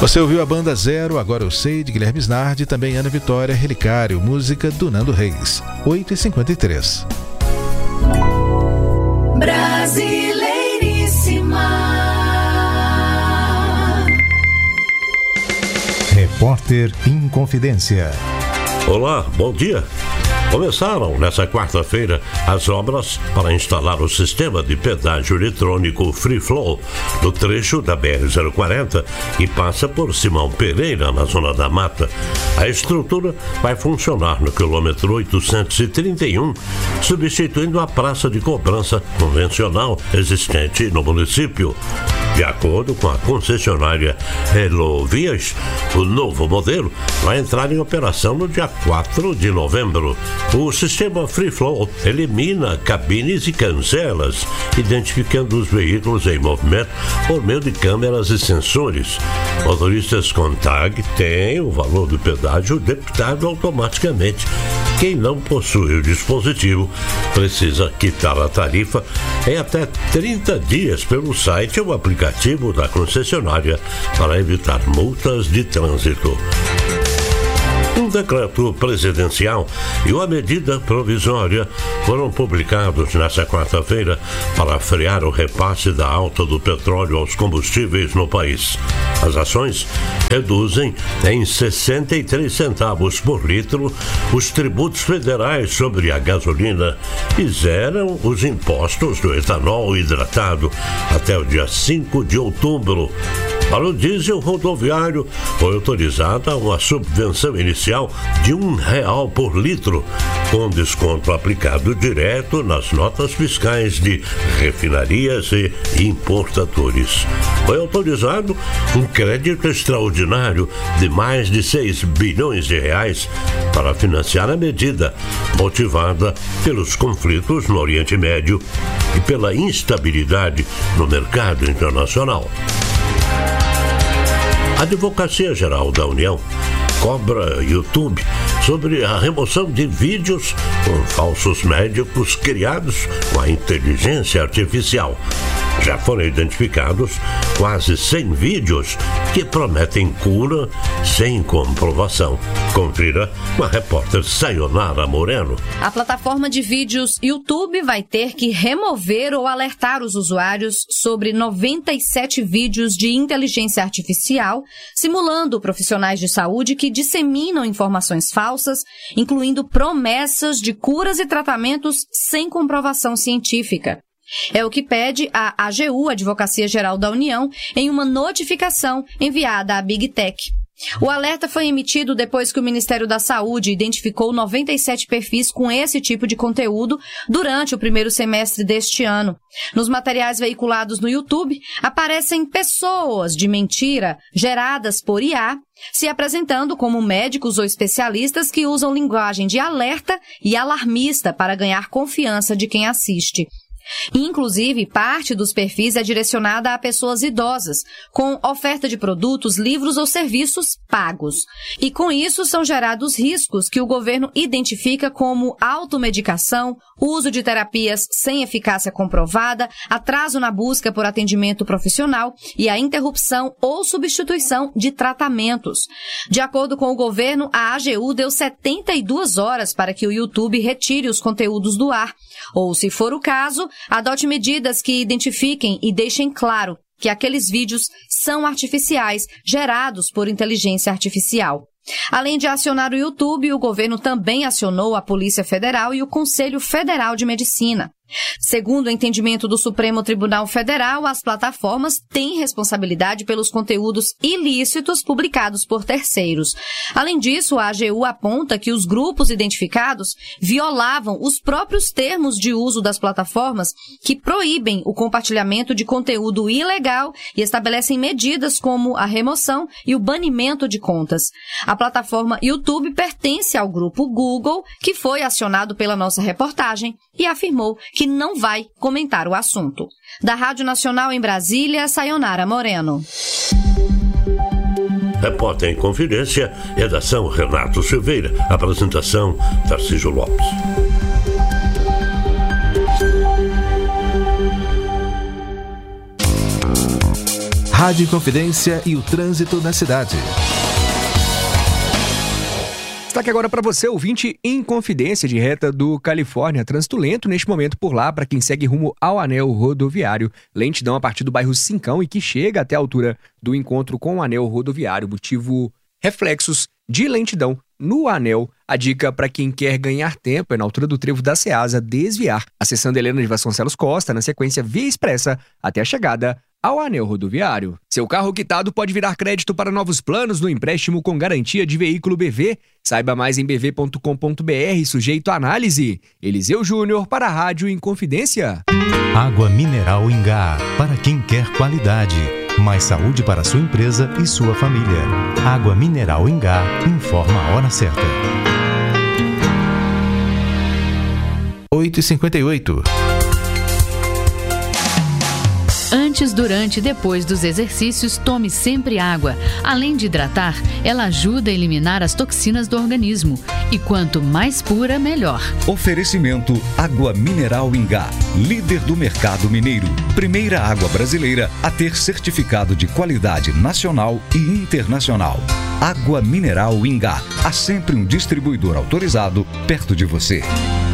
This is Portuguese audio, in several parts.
Você ouviu a banda Zero, Agora Eu Sei, de Guilherme Snardi, também Ana Vitória, Relicário, música do Nando Reis. 8h53. Brasileiríssima. Repórter Inconfidência. Olá, bom dia. Começaram nesta quarta-feira as obras para instalar o sistema de pedágio eletrônico Free Flow no trecho da BR-040 que passa por Simão Pereira, na Zona da Mata. A estrutura vai funcionar no quilômetro 831, substituindo a praça de cobrança convencional existente no município. De acordo com a concessionária Elovias, o novo modelo vai entrar em operação no dia 4 de novembro. O sistema Free Flow elimina cabines e cancelas, identificando os veículos em movimento por meio de câmeras e sensores. Motoristas com tag têm o valor do pedágio debitado automaticamente. Quem não possui o dispositivo precisa quitar a tarifa em até 30 dias pelo site ou aplicativo da concessionária para evitar multas de trânsito. Um decreto presidencial e uma medida provisória foram publicados nesta quarta-feira para frear o repasse da alta do petróleo aos combustíveis no país. As ações reduzem em 63 centavos por litro os tributos federais sobre a gasolina e zeram os impostos do etanol hidratado até o dia 5 de outubro. Para o diesel rodoviário, foi autorizada uma subvenção inicial de R$1 por litro, com desconto aplicado direto nas notas fiscais de refinarias e importadores. Foi autorizado um crédito extraordinário de mais de R$6 bilhões para financiar a medida, motivada pelos conflitos no Oriente Médio e pela instabilidade no mercado internacional. A Advocacia Geral da União cobra YouTube sobre a remoção de vídeos com falsos médicos criados com a inteligência artificial. Já foram identificados quase 100 vídeos que prometem cura sem comprovação. Confira com a repórter Sayonara Moreno. A plataforma de vídeos YouTube vai ter que remover ou alertar os usuários sobre 97 vídeos de inteligência artificial, simulando profissionais de saúde que disseminam informações falsas, incluindo promessas de curas e tratamentos sem comprovação científica. É o que pede a AGU, Advocacia Geral da União, em uma notificação enviada à Big Tech. O alerta foi emitido depois que o Ministério da Saúde identificou 97 perfis com esse tipo de conteúdo durante o primeiro semestre deste ano. Nos materiais veiculados no YouTube, aparecem pessoas de mentira geradas por IA, se apresentando como médicos ou especialistas que usam linguagem de alerta e alarmista para ganhar confiança de quem assiste. Inclusive, parte dos perfis é direcionada a pessoas idosas, com oferta de produtos, livros ou serviços pagos. E com isso são gerados riscos que o governo identifica como automedicação, uso de terapias sem eficácia comprovada, atraso na busca por atendimento profissional e a interrupção ou substituição de tratamentos. De acordo com o governo, a AGU deu 72 horas para que o YouTube retire os conteúdos do ar, ou, se for o caso, adote medidas que identifiquem e deixem claro que aqueles vídeos são artificiais, gerados por inteligência artificial. Além de acionar o YouTube, o governo também acionou a Polícia Federal e o Conselho Federal de Medicina. Segundo o entendimento do Supremo Tribunal Federal, as plataformas têm responsabilidade pelos conteúdos ilícitos publicados por terceiros. Além disso, a AGU aponta que os grupos identificados violavam os próprios termos de uso das plataformas que proíbem o compartilhamento de conteúdo ilegal e estabelecem medidas como a remoção e o banimento de contas. A plataforma YouTube pertence ao grupo Google, que foi acionado pela nossa reportagem e afirmou que não vai comentar o assunto. Da Rádio Nacional em Brasília, Sayonara Moreno. Repórter em Confidência, redação Renato Silveira, apresentação Tarcísio Lopes. Rádio Inconfidência e o trânsito na cidade. Destaque agora para você, ouvinte Inconfidência de reta do Califórnia. Trânsito lento neste momento por lá para quem segue rumo ao anel rodoviário. Lentidão a partir do bairro Cincão e que chega até a altura do encontro com o anel rodoviário. Motivo reflexos de lentidão no anel. A dica para quem quer ganhar tempo é na altura do trevo da Ceasa desviar, acessando Helena de Vasconcelos Costa, na sequência via expressa até a chegada ao anel rodoviário. Seu carro quitado pode virar crédito para novos planos no empréstimo com garantia de veículo BV. Saiba mais em bv.com.br, sujeito à análise. Eliseu Júnior para a Rádio Inconfidência. Água mineral Ingá, para quem quer qualidade. Mais saúde para sua empresa e sua família. Água mineral Ingá, informa a hora certa. 8h58. Antes, durante e depois dos exercícios, tome sempre água. Além de hidratar, ela ajuda a eliminar as toxinas do organismo. E quanto mais pura, melhor. Oferecimento Água Mineral Ingá, líder do mercado mineiro. Primeira água brasileira a ter certificado de qualidade nacional e internacional. Água Mineral Ingá. Há sempre um distribuidor autorizado perto de você.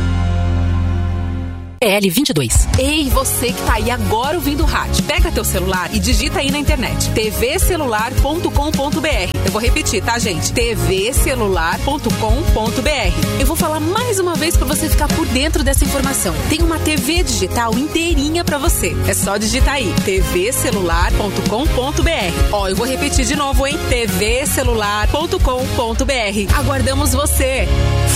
PL22. Ei, você que tá aí agora ouvindo o rádio, pega teu celular e digita aí na internet tvcelular.com.br. Eu vou repetir, tá, gente? tvcelular.com.br. Eu vou falar mais uma vez pra você ficar por dentro dessa informação. Tem uma TV digital inteirinha pra você. É só digitar aí tvcelular.com.br. Ó, eu vou repetir de novo, hein? tvcelular.com.br. Aguardamos você.